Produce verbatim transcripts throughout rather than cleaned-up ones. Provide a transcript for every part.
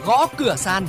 Gõ cửa sàn.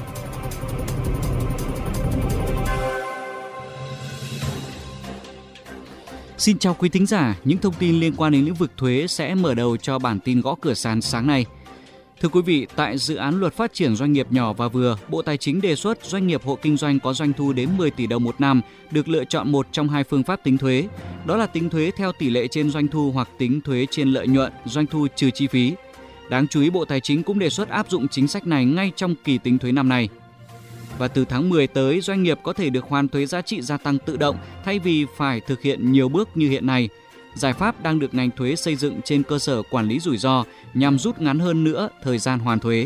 Xin chào quý thính giả, những thông tin liên quan đến lĩnh vực thuế sẽ mở đầu cho bản tin Gõ cửa sàn sáng nay. Thưa quý vị, tại dự án luật phát triển doanh nghiệp nhỏ và vừa, Bộ Tài chính đề xuất doanh nghiệp hộ kinh doanh có doanh thu đến mười tỷ đồng một năm được lựa chọn một trong hai phương pháp tính thuế. Đó là tính thuế theo tỷ lệ trên doanh thu hoặc tính thuế trên lợi nhuận, doanh thu trừ chi phí. Đáng chú ý, Bộ Tài chính cũng đề xuất áp dụng chính sách này ngay trong kỳ tính thuế năm nay. Và từ tháng mười tới, doanh nghiệp có thể được hoàn thuế giá trị gia tăng tự động thay vì phải thực hiện nhiều bước như hiện nay. Giải pháp đang được ngành thuế xây dựng trên cơ sở quản lý rủi ro nhằm rút ngắn hơn nữa thời gian hoàn thuế.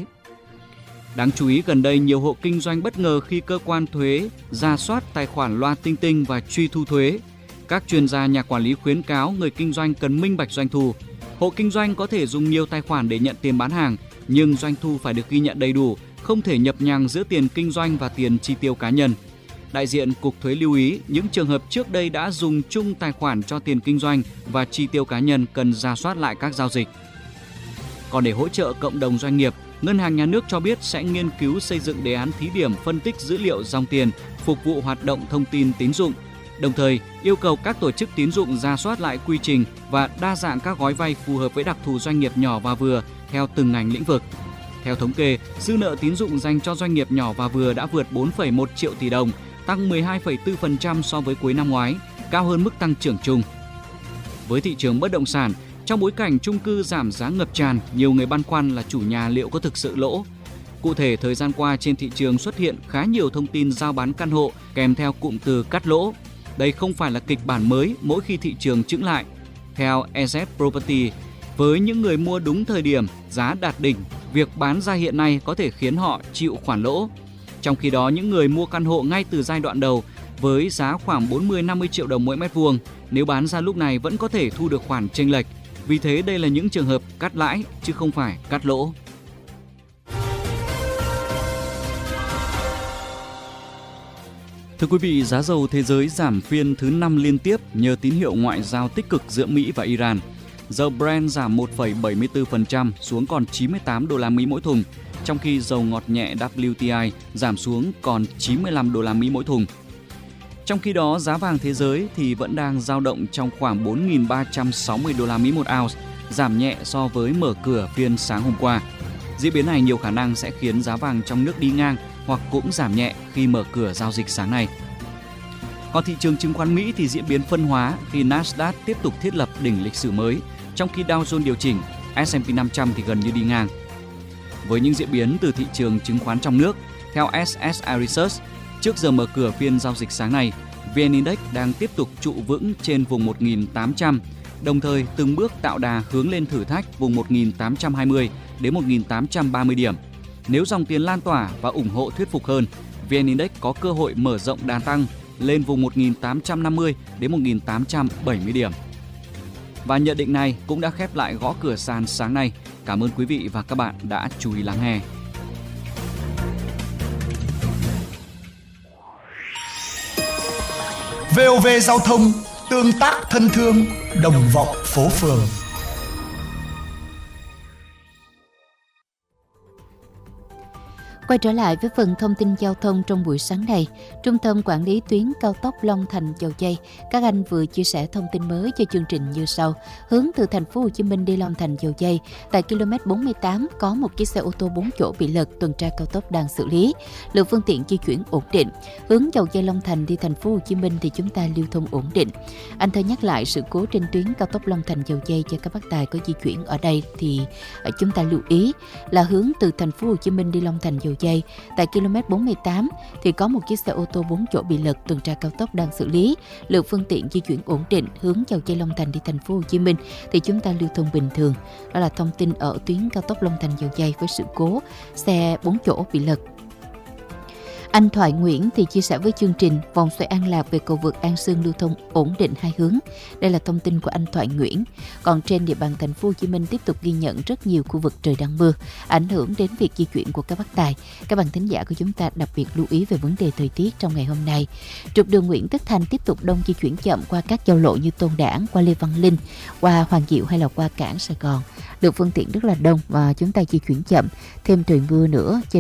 Đáng chú ý, gần đây nhiều hộ kinh doanh bất ngờ khi cơ quan thuế rà soát tài khoản loa tinh tinh và truy thu thuế. Các chuyên gia nhà quản lý khuyến cáo người kinh doanh cần minh bạch doanh thu. Hộ kinh doanh có thể dùng nhiều tài khoản để nhận tiền bán hàng, nhưng doanh thu phải được ghi nhận đầy đủ, không thể nhập nhằng giữa tiền kinh doanh và tiền chi tiêu cá nhân. Đại diện Cục Thuế lưu ý những trường hợp trước đây đã dùng chung tài khoản cho tiền kinh doanh và chi tiêu cá nhân cần rà soát lại các giao dịch. Còn để hỗ trợ cộng đồng doanh nghiệp, Ngân hàng Nhà nước cho biết sẽ nghiên cứu xây dựng đề án thí điểm phân tích dữ liệu dòng tiền phục vụ hoạt động thông tin tín dụng, đồng thời yêu cầu các tổ chức tín dụng rà soát lại quy trình và đa dạng các gói vay phù hợp với đặc thù doanh nghiệp nhỏ và vừa theo từng ngành lĩnh vực. Theo thống kê, dư nợ tín dụng dành cho doanh nghiệp nhỏ và vừa đã vượt bốn phẩy một triệu tỷ đồng, tăng mười hai phẩy bốn phần trăm so với cuối năm ngoái, cao hơn mức tăng trưởng chung. Với thị trường bất động sản, trong bối cảnh chung cư giảm giá ngập tràn, nhiều người băn khoăn là chủ nhà liệu có thực sự lỗ. Cụ thể, thời gian qua trên thị trường xuất hiện khá nhiều thông tin giao bán căn hộ kèm theo cụm từ cắt lỗ. Đây không phải là kịch bản mới mỗi khi thị trường chững lại. Theo e zét Property, với những người mua đúng thời điểm, giá đạt đỉnh, việc bán ra hiện nay có thể khiến họ chịu khoản lỗ. Trong khi đó, những người mua căn hộ ngay từ giai đoạn đầu với giá khoảng bốn mươi đến năm mươi triệu đồng mỗi mét vuông, nếu bán ra lúc này vẫn có thể thu được khoản chênh lệch. Vì thế đây là những trường hợp cắt lãi chứ không phải cắt lỗ. Thưa quý vị, giá dầu thế giới giảm phiên thứ năm liên tiếp nhờ tín hiệu ngoại giao tích cực giữa Mỹ và Iran. Dầu Brent giảm một phẩy bảy mươi tư phần trăm xuống còn chín mươi tám đô la Mỹ mỗi thùng, trong khi dầu ngọt nhẹ W T I giảm xuống còn chín mươi lăm đô la Mỹ mỗi thùng. Trong khi đó, giá vàng thế giới thì vẫn đang dao động trong khoảng bốn nghìn ba trăm sáu mươi đô la Mỹ một ounce, giảm nhẹ so với mở cửa phiên sáng hôm qua. Diễn biến này nhiều khả năng sẽ khiến giá vàng trong nước đi ngang hoặc cũng giảm nhẹ khi mở cửa giao dịch sáng nay. Còn thị trường chứng khoán Mỹ thì diễn biến phân hóa khi Nasdaq tiếp tục thiết lập đỉnh lịch sử mới, trong khi Dow Jones điều chỉnh, S and P năm trăm thì gần như đi ngang. Với những diễn biến từ thị trường chứng khoán trong nước, theo S S I Research, trước giờ mở cửa phiên giao dịch sáng nay, vê en Index đang tiếp tục trụ vững trên vùng một nghìn tám trăm, đồng thời từng bước tạo đà hướng lên thử thách vùng một nghìn tám trăm hai mươi đến một nghìn tám trăm ba mươi điểm. Nếu dòng tiền lan tỏa và ủng hộ thuyết phục hơn, vê en Index có cơ hội mở rộng đà tăng lên vùng một nghìn tám trăm năm mươi đến một nghìn tám trăm bảy mươi điểm. Và nhận định này cũng đã khép lại Gõ cửa sàn sáng nay. Cảm ơn quý vị và các bạn đã chú ý lắng nghe. vê o vê Giao thông, tương tác thân thương, đồng vọng phố phường. Quay trở lại với phần thông tin giao thông trong buổi sáng này, Trung tâm Quản lý tuyến cao tốc Long Thành - Dầu Giây, các anh vừa chia sẻ thông tin mới cho chương trình như sau. Hướng từ thành phố Hồ Chí Minh đi Long Thành - Dầu Giây, tại ki lô mét bốn mươi tám có một chiếc xe ô tô bốn chỗ bị lật, tuần tra cao tốc đang xử lý. Lượng phương tiện di chuyển ổn định. Hướng Dầu Giây Long Thành đi thành phố Hồ Chí Minh thì chúng ta lưu thông ổn định. Anh thơ nhắc lại sự cố trên tuyến cao tốc Long Thành - Dầu Giây cho các bác tài có di chuyển ở đây thì chúng ta lưu ý là hướng từ thành phố Hồ Chí Minh đi Long Thành - Dầu Giây, tại ki lô mét bốn mươi tám thì có một chiếc xe ô tô bốn chỗ bị lật, tuần tra cao tốc đang xử lý. Lượng phương tiện di chuyển ổn định. Hướng Dầu Giây Long Thành đi thành phố Hồ Chí Minh thì chúng ta lưu thông bình thường. Đó là thông tin ở tuyến cao tốc Long Thành - Dầu Giây với sự cố xe bốn chỗ bị lật. Anh Thoại Nguyễn thì chia sẻ với chương trình vòng xoay An Lạc về cầu vượt An Sương lưu thông ổn định hai hướng. Đây là thông tin của anh Thoại Nguyễn. Còn trên địa bàn thành phố Hồ Chí Minh tiếp tục ghi nhận rất nhiều khu vực trời đang mưa, ảnh hưởng đến việc di chuyển của các bác tài. Các bạn thính giả của chúng ta đặc biệt lưu ý về vấn đề thời tiết trong ngày hôm nay. Trục đường Nguyễn Tất Thành tiếp tục đông di chuyển chậm qua các giao lộ như Tôn Đản, qua Lê Văn Linh, qua Hoàng Diệu hay là qua cảng Sài Gòn. Lượng phương tiện rất là đông và chúng ta di chuyển chậm. Thêm trời mưa nữa cho